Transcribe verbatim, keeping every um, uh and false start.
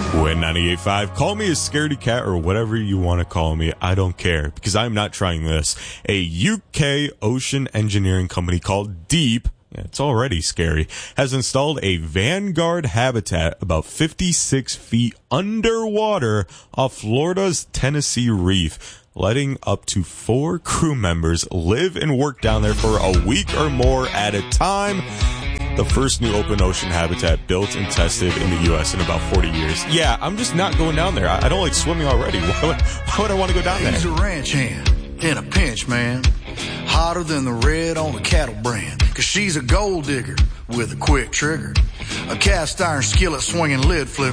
Win ninety-eight point five. Call me a scaredy cat or whatever you want to call me. I don't care because I'm not trying this. A U K ocean engineering company called Deep, yeah, it's already scary, has installed a Vanguard habitat about fifty-six feet underwater off Florida's Tennessee Reef, letting up to four crew members live and work down there for a week or more at a time. The first new open ocean habitat built and tested in the U S in about forty years. Yeah, I'm just not going down there. I don't like swimming already. Why would, why would I want to go down there? He's a ranch hand in a pinch, man. Hotter than the red on the cattle brand. Cause she's a gold digger with a quick trigger. A cast iron skillet swinging lid flip.